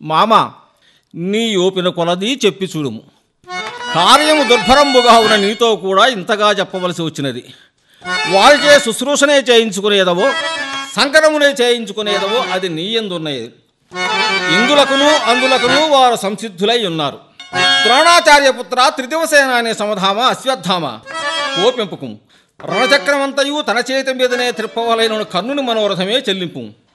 మామ, నీ ఓపిన కొలది చెప్పి చూడుము. కార్యము దుర్భరంబుగా ఉన్న నీతో కూడా ఇంతగా చెప్పవలసి వచ్చినది. వారిచే శుశ్రూషనే చేయించుకునేదవో సంకరమునే చేయించుకునేదవో అది నీ యందున్నది. ఇందులకును అందులకును వారు సంసిద్ధులై ఉన్నారు. ద్రోణాచార్యపుత్ర త్రిదివసేన అనే సమధామ అశ్వత్థామ, కోపింపుకు రణచక్రమంతయు తన చేతి మీదనే త్రిప్పవలైన కర్ణుని మనోరథమే చెల్లింపు.